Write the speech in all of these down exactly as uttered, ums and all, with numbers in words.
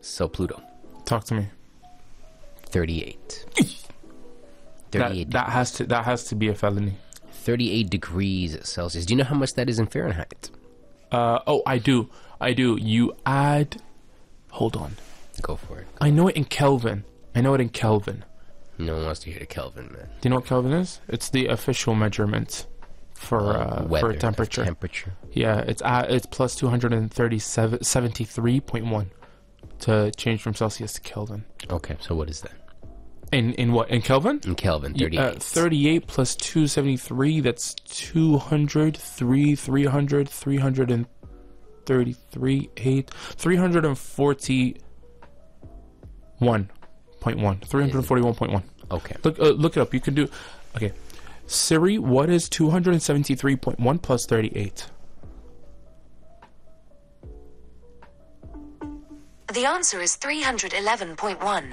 So Pluto, Talk to me. thirty-eight. That, thirty-eight. that has to that has to be a felony. thirty-eight degrees Celsius. Do you know how much that is in Fahrenheit? Uh, oh, I do. I do. You add... Hold on. Go for it. I know it in Kelvin. I know it in Kelvin. No one wants to hear the Kelvin, man. Do you know what Kelvin is? It's the official measurement for uh, Weather, for temperature. Temperature. Yeah, it's uh, it's plus two hundred thirty-seven, seventy-three point one to change from Celsius to Kelvin. Okay, so what is that? In in what? In Kelvin? In Kelvin, thirty-eight. Uh, thirty-eight plus two hundred seventy-three, that's two hundred, three, three hundred, three hundred thirty-three, eight, three hundred forty-one point one. three hundred forty-one point one. Okay. Look, uh, look it up. You can do... Okay. Siri, what is two hundred seventy-three point one plus thirty-eight? The answer is three hundred eleven point one.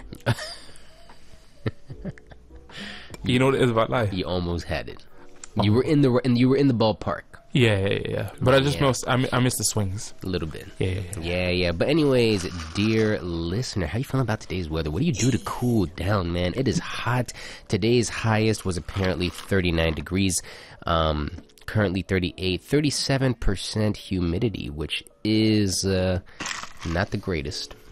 You know what it is about life? You almost had it. You were in the and you were in the ballpark. Yeah, yeah, yeah. But I just Yeah. missed, I, mi- I missed the swings. A little bit. Yeah, yeah, yeah. Yeah, yeah. But anyways, dear listener, how you feeling about today's weather? What do you do to cool down, man? It is hot. Today's highest was apparently thirty-nine degrees. Um, currently thirty-eight. thirty-seven percent humidity, which is uh, not the greatest.